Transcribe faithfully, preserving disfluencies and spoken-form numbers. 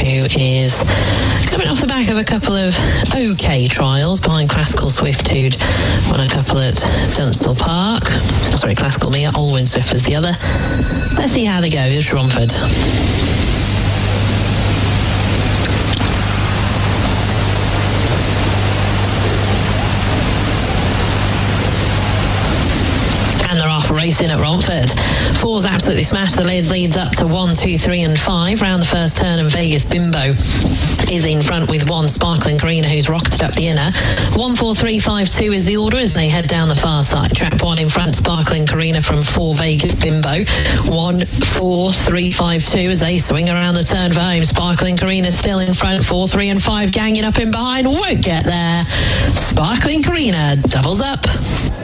who is coming off the back of a couple of okay trials behind Classical Swiftude, won a couple at Dunstall Park. Oh, sorry, Classical Mia, Alwyn Swift was the other. Let's see how they go. This is Romford. Racing at Romford. Four's absolutely smashed the lids, leads up to one, two, three and five. Round the first turn and Vegas Bimbo is in front with one, Sparkling Greener, who's rocketed up the inner. One, four, three, five, two is the order as they head down the far side. Trap one in front, Sparkling Greener from four, Vegas Bimbo. One, four, three, five, two as they swing around the turn for home. Sparkling Greener still in front, four, three and five ganging up in behind. Won't get there. Sparkling Greener doubles up.